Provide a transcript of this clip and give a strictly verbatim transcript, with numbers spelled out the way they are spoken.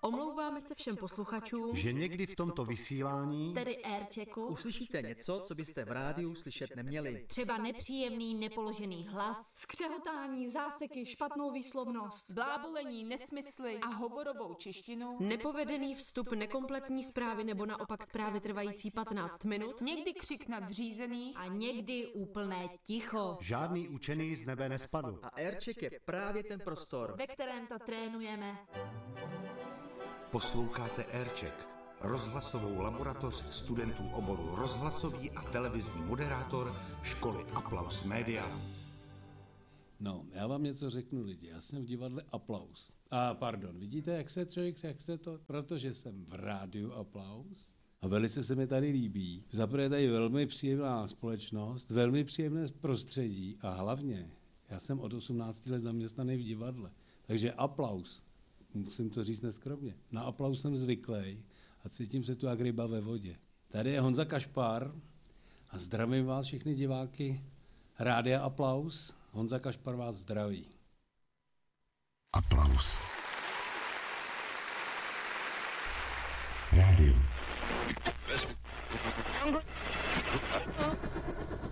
Omlouváme se všem posluchačům, že někdy v tomto vysílání, tedy airchecku, uslyšíte něco, co byste v rádiu slyšet neměli. Třeba nepříjemný nepoložený hlas, skřehotání, záseky, špatnou výslovnost, blábolení, nesmysly a hovorovou češtinu, nepovedený vstup, nekompletní zprávy nebo naopak zprávy trvající patnáct minut, někdy křik nadřízených a někdy úplné ticho. Žádný učený z nebe nespadl. A aircheck je právě ten prostor, ve kterém to trénujeme. Posloucháte aircheck, rozhlasovou laboratoř studentů oboru rozhlasový a televizní moderátor školy Applaus Media. No, já vám něco řeknu, lidi. Já jsem v divadle Applaus. A pardon, vidíte, jak se člověk, jak se to, protože jsem v rádiu Applaus. A velice se mi tady líbí. Zaprvé je tady velmi příjemná společnost, velmi příjemné prostředí a hlavně já jsem od osmnácti let zaměstnaný v divadle. Takže Applaus, musím to říct neskromně, na Applaus jsem zvyklý a cítím se tu jak ryba ve vodě. Tady je Honza Kašpar a zdravím vás všechny diváky Rádia Applaus. Honza Kašpar vás zdraví. Applaus. Rádio.